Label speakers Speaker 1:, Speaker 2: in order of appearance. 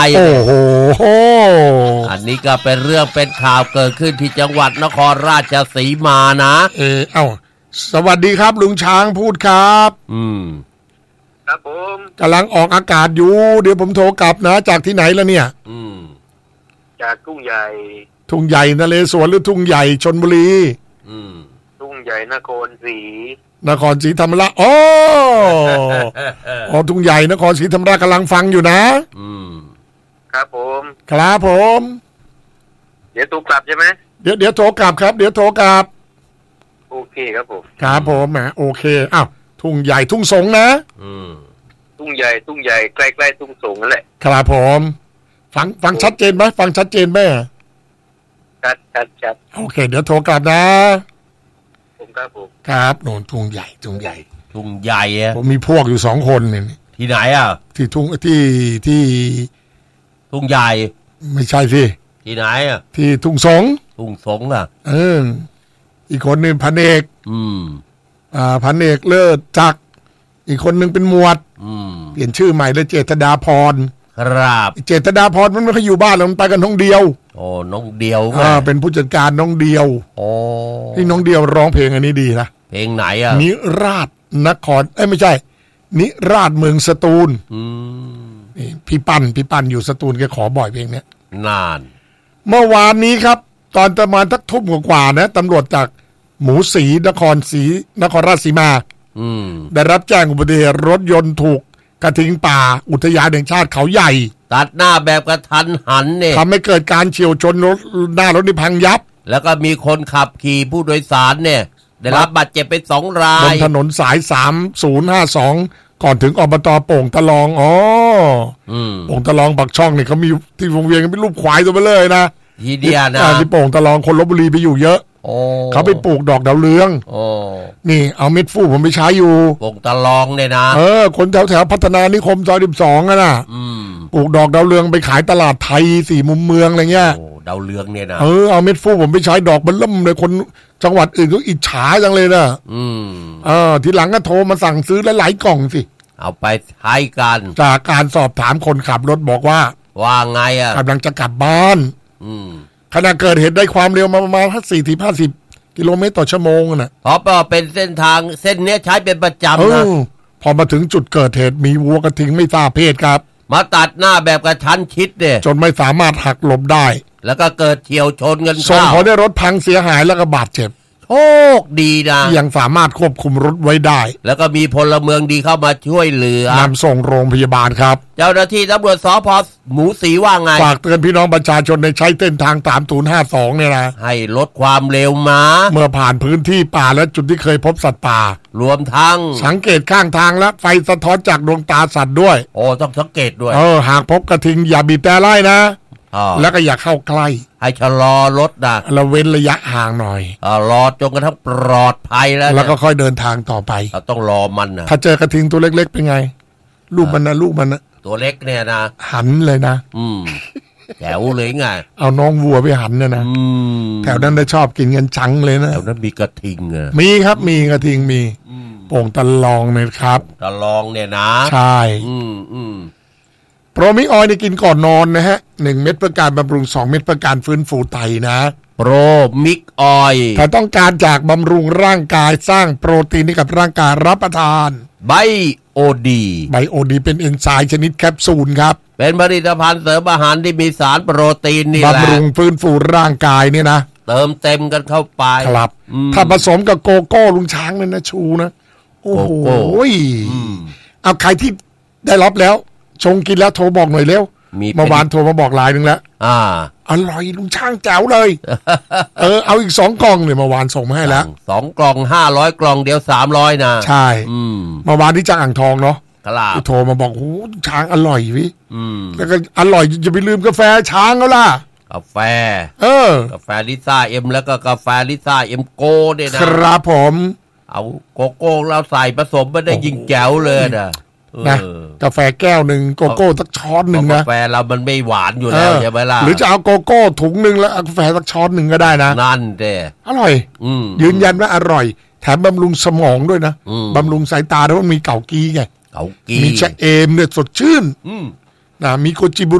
Speaker 1: โอ้โหอันนี้ก็เป็นเรื่องเป็นข่าวเกิดขึ้นที่จังหวัดนครราชสีมานะ
Speaker 2: สวัสดีครับลุงช้างพูดครับ
Speaker 3: ครับผม
Speaker 2: กำลังออกอากาศอยู่เดี๋ยวผมโทรกลับนะจากที่ไหนแล้วเนี่ย
Speaker 3: จากทุ่งใหญ่
Speaker 2: นเรศวรหรือทุ่งใหญ่ชลบุรี
Speaker 3: ทุ่งใหญ่นครศรี
Speaker 2: ธรรมราชอ๋อทุ่งใหญ่นครศรีธรรมราชกำลังฟังอยู่นะครับผม
Speaker 3: เดี๋ยวโทรกลับใช่ไหม
Speaker 2: เดี๋ยวโทรกลับครับเดี๋ยวโทรกลับ
Speaker 3: โอเคครับผม
Speaker 2: โอเคอ้าวทุ่งใหญ่ทุ่งสงนะ
Speaker 3: ทุ่งใหญ่ใกล้ๆทุ่งสงนั่นแหละ
Speaker 2: ครับผมฟังชัดเจนไหมฟังชัดเจนไหม
Speaker 3: ชัด
Speaker 2: โอเคเดี๋ยวโทรกลับนะ
Speaker 3: ผม
Speaker 2: ครับโน่นทุ่งใหญ่ผมมีพวกอยู่2 คนเนี่ย
Speaker 1: ที่ไหนอ่ะ
Speaker 2: ที่ทุ่ง
Speaker 1: ใหญ่
Speaker 2: ไม่ใช่สิ
Speaker 1: ที่ไหนอ่ะ
Speaker 2: ที่ทุ่งสง
Speaker 1: อ่ะ
Speaker 2: อีกคนนึงพันเอกพันเอกเลิศจักรอีกคนนึงเป็นหมวดเปลี่ยนชื่อใหม่เลยเจษฎาพร
Speaker 1: ครับ
Speaker 2: เจษฎาพรมันไม่เคยอยู่บ้านแล้วมันไปกันน้องเดียว
Speaker 1: น้องเดียว
Speaker 2: เป็นผู้จัดการน้องเดียวที่น้องเดียวร้องเพลงอันนี้ดีนะ
Speaker 1: เพลงไหนอ่ะ
Speaker 2: นิราชนครไม่ใช่นิราชเมืองสตูลนี่พี่ปั้นอยู่สตูลแกขอบ่อยเพลงนี้
Speaker 1: นาน
Speaker 2: เมื่อวานนี้ครับตอนประมาณสักทุ่มกว่านะตำรวจจากหมูศรีนครราชสีมาได้รับแจ้งอุบัติเหตุรถยนต์ถูกกระทิงป่าอุทยานแห่งชาติเขาใหญ่
Speaker 1: ตัดหน้าแบบกระทันหันเนี่ย
Speaker 2: ทำให้เกิดการเฉี่ยวชนรถหน้ารถนี่พังยับ
Speaker 1: แล้วก็มีคนขับขี่ผู้โดยสารเนี่ยได้รับบาดเจ็บเป็น2 ราย
Speaker 2: บนถนนสาย3052ก่อนถึงอบต.โป่งตะลองโป่งตะลองปักช่องเนี่ยเขามีที่วงเวียนเป็นรูปควายตัวเบลเลยนะ
Speaker 1: ทีเดียวนะ
Speaker 2: ที่โป่งตะลองคนลพบุรีไปอยู่เยอะเขาไปปลูกดอกดาวเรืองนี่เอาเม็ดฟูผมไปใช้อยู่
Speaker 1: โป่งตะลองเนี่ยนะ
Speaker 2: คนแถวพัฒนานิคมซอย12นะปลูกดอกดาวเรืองไปขายตลาดไทย4 มุมเมืองอะไรเงี้ย
Speaker 1: ดาวเรืองเนี่ยนะ
Speaker 2: เอาเม็ดฟูผมไปใช้ดอกมันล่มเลยคนจังหวัดอื่นก็อิจฉาจังเลยนะทีหลังก็โทรมาสั่งซื้อหลายๆกล่องสิ
Speaker 1: เอาไปใช้กัน
Speaker 2: จากการสอบถามคนขับรถบอกว่า
Speaker 1: ไงอ่ะ
Speaker 2: กำลังจะกลับบ้านขณะเกิดเหตุได้ความเร็วมาประมาณ40-50 กิโลเมตรต่อชั่วโมงนะ
Speaker 1: เพราะเป็นเส้นทางเส้นนี้ใช้เป็นประจำนะ
Speaker 2: พอมาถึงจุดเกิดเหตุมีวัวกระทิงไม่ทราบเพศครับ
Speaker 1: มาตัดหน้าแบบกระชั้นชิดเนี่ย
Speaker 2: จนไม่สามารถหักหลบได้
Speaker 1: แล้วก็เกิดเฉี่ยวชนกัน
Speaker 2: ส่งผลให้รถพังเสียหายแล้วก็บาดเจ็บ
Speaker 1: โชคดีนะ
Speaker 2: ยังสามารถควบคุมรถไว้ได้
Speaker 1: แล้วก็มีพลเมืองดีเข้ามาช่วยเหลือน
Speaker 2: ำส่งโรงพยาบาลครับ
Speaker 1: เจ้าหน้าที่ตำรวจสภ.หมูศรีว่าไง
Speaker 2: ฝากเตือนพี่น้องประชาชนในใช้เส้นทาง3052เนี่ยนะ
Speaker 1: ให้ลดความเร็วมา
Speaker 2: เมื่อผ่านพื้นที่ป่าและจุดที่เคยพบสัตว์ป่าร
Speaker 1: วมทั้ง
Speaker 2: สังเกตข้างทางและไฟสะท้อนจากดวงตาสัตว์ด้วย
Speaker 1: ต้องสังเกตด้วย
Speaker 2: หากพบกระทิงอย่าบีบแต่ไล่นะแล้วก็อย่าเข้าใกล้
Speaker 1: ให้ชะลอรถนะ
Speaker 2: เราเว้นระยะห่างหน่อย
Speaker 1: รอจนกระทั่งปลอดภัยแล้ว
Speaker 2: ก็ค่อยเดินทางต่อไป
Speaker 1: ต้องรอมันนะ
Speaker 2: ถ้าเจอกระทิงตัวเล็กๆเป็นไงลูกมันนะ
Speaker 1: ตัวเล็กเนี่ยนะ
Speaker 2: หันเลยนะ
Speaker 1: แถวเลยไง
Speaker 2: เอาน้องวัวไปหันเนี่ยนะแถวนั้นได้ชอบกินกันจังเลยนะ
Speaker 1: แถวนั้นมีกระทิง
Speaker 2: มีครับมีกระทิงมีโป่งตะลองเนี่ยครับ
Speaker 1: ตะลองเนี่ยนะ
Speaker 2: ใช่โปรมิออยล์กินก่อนนอนนะฮะ1 เม็ดเพื่อการบำรุง2 เม็ดเพื่อการฟื้นฟูไตนะ
Speaker 1: โปรมิกออยล์
Speaker 2: ถ้าต้องการจากบำรุงร่างกายสร้างโปรตีนให้กับร่างกายรับประทาน
Speaker 1: ไบโอดี
Speaker 2: เป็นเอนไซม์ชนิดแคปซูลครับ
Speaker 1: เป็นผลิตภัณฑ์เสริมอาหารที่มีสารโปรตีนนี่แหละ
Speaker 2: บำรุงฟื้นฟูร่างกายเนี่ยนะ
Speaker 1: เติมเต็มกันเข้าไป
Speaker 2: ครับถ้าผสมกับโกโก้ลุงช้างเนี่ยนะชูนะโอ้โหเอาใครที่ได้รับแล้วชงกินแล้วโทรบอกหน่อยเร็วเมื่อวานโทรมาบอกไลน์นึงแล้วอร่อยลุงช่างแจ๋วเลยเอาอีก2 กล่องเนี่ยเมื่อวานส่งมาให้แล้ว
Speaker 1: 2 กล่อง500 กล่องเดียว300นะ
Speaker 2: ใช่เมื่อวานที่จากอ่างทองเนาะ โทรมาบอกโอ้ช้างอร่อยพี่แล้วก็อร่อยจะไปลืมกาแฟช้างเขาล่ะ
Speaker 1: กาแฟกาแฟลิซ่าเอ็มแล้วก็กาแฟลิซ่าเอ็มโก้เนี่ย
Speaker 2: นะครับผม
Speaker 1: เอาโกโก้เราใส่ผสมไม่ได้ยิงแจ๋วเลยนะ
Speaker 2: กาแฟแก้วหนึ่งโกโก้สักช้อนหนึ่งนะ
Speaker 1: กาแฟเรามันไม่หวานอยู่แล้วใช่ไหมล่ะ
Speaker 2: หรือจะเอาโกโก้ถุงหนึ่งแล้วกาแฟสักช้อนหนึ่งก็ได้นะ
Speaker 1: นั่นเด้
Speaker 2: อร่อยยืนยันว่าอร่อยแถมบำรุงสมองด้วยนะบำรุงสายตาแล้วมันมีเกากีไงมีชะเอมเนี่ยสดชื่นมีโกจิบุ